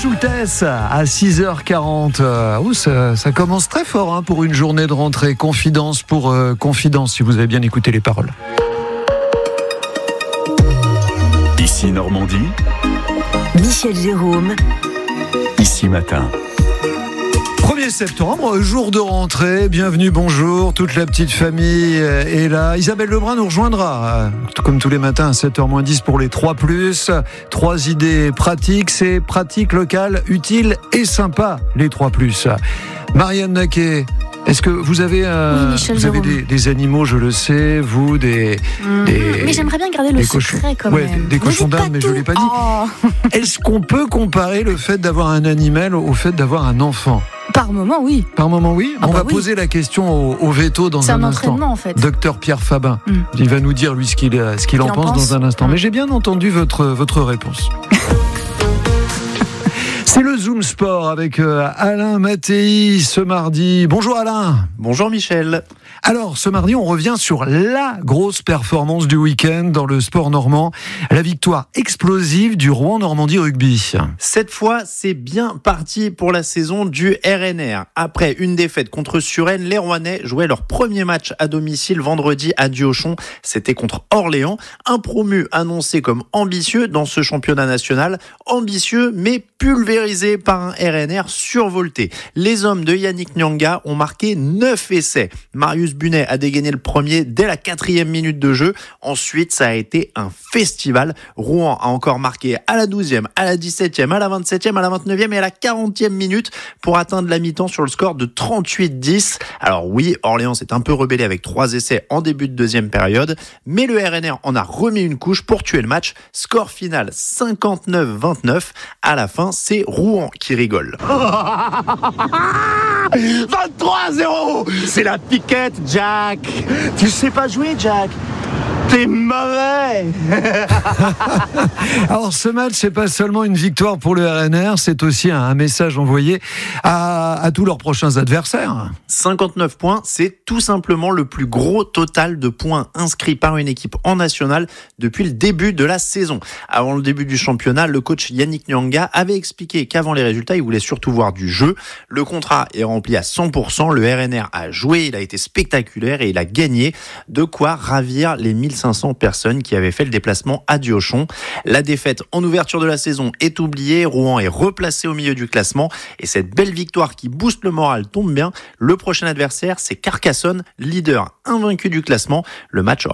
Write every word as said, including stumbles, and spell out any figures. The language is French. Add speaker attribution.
Speaker 1: Schultes à six heures quarante. Oh, ça, ça commence très fort hein, pour une journée de rentrée. Confidence pour euh, confidence, si vous avez bien écouté les paroles.
Speaker 2: Ici Normandie.
Speaker 3: Michel Jérôme.
Speaker 2: Ici Matin.
Speaker 1: premier septembre, jour de rentrée, bienvenue, bonjour, toute la petite famille est là. Isabelle Lebrun nous rejoindra, comme tous les matins à sept heures moins dix pour les trois plus. Trois idées pratiques, c'est pratique, local, utile et sympa, les trois plus. Marianne Naquet, est-ce que vous avez, euh,
Speaker 4: oui,
Speaker 1: vous avez des, des animaux, je le sais, vous, des...
Speaker 4: Mmh.
Speaker 1: des
Speaker 4: mais j'aimerais bien garder le secret quand
Speaker 1: ouais,
Speaker 4: même.
Speaker 1: Des, des cochons d'Inde, mais je ne l'ai pas dit.
Speaker 4: Oh.
Speaker 1: Est-ce qu'on peut comparer le fait d'avoir un animal au fait d'avoir un enfant ?
Speaker 4: Par moment, oui.
Speaker 1: Par moment, oui.
Speaker 4: Ah
Speaker 1: On
Speaker 4: bah
Speaker 1: va
Speaker 4: oui.
Speaker 1: poser la question au, au veto dans
Speaker 4: C'est
Speaker 1: un,
Speaker 4: un
Speaker 1: instant.
Speaker 4: entraînement, en fait.
Speaker 1: Docteur Pierre Fabin,
Speaker 4: Mm.
Speaker 1: il va nous dire lui ce qu'il, ce qu'il en,
Speaker 4: en
Speaker 1: pense,
Speaker 4: pense
Speaker 1: dans un instant.
Speaker 4: Mm.
Speaker 1: Mais j'ai bien entendu votre, votre réponse. C'est le Zoom Sport avec euh, Alain Mattei ce mardi. Bonjour Alain.
Speaker 5: Bonjour Michel.
Speaker 1: Alors, ce mardi, on revient sur la grosse performance du week-end dans le sport normand, la victoire explosive du Rouen Normandie Rugby.
Speaker 5: Cette fois, c'est bien parti pour la saison du R N R. Après une défaite contre Suresnes, les Rouennais jouaient leur premier match à domicile vendredi à Diochon. C'était contre Orléans, un promu annoncé comme ambitieux dans ce championnat national. Ambitieux, mais pulvérisé par un R N R survolté. Les hommes de Yannick Nyanga ont marqué neuf essais. Marius Bunet a dégainé le premier dès la quatrième minute de jeu. Ensuite, ça a été un festival. Rouen a encore marqué à la douzième, à la dix-septième, à la vingt-septième, à la vingt-neuvième et à la quarantième minute pour atteindre la mi-temps sur le score de trente-huit dix. Alors oui, Orléans s'est un peu rebellé avec trois essais en début de deuxième période, mais le R N R en a remis une couche pour tuer le match. Score final cinquante-neuf vingt-neuf. À la fin, c'est Rouen qui rigole.
Speaker 6: vingt-trois à zéro. C'est la piquette, Jack. Tu sais pas jouer, Jack. T'es mauvais.
Speaker 1: Alors ce match, c'est pas seulement une victoire pour le R N R, c'est aussi un message envoyé à, à tous leurs prochains adversaires.
Speaker 5: cinquante-neuf points, c'est tout simplement le plus gros total de points inscrits par une équipe en national depuis le début de la saison. Avant le début du championnat, le coach Yannick Nyanga avait expliqué qu'avant les résultats, il voulait surtout voir du jeu. Le contrat est rempli à cent pour cent, le R N R a joué, il a été spectaculaire et il a gagné, de quoi ravir les mille cinq cents personnes qui avaient fait le déplacement à Diochon. La défaite en ouverture de la saison est oubliée, Rouen est replacé au milieu du classement et cette belle victoire qui booste le moral tombe bien. Le prochain adversaire, c'est Carcassonne, leader invaincu du classement. Le match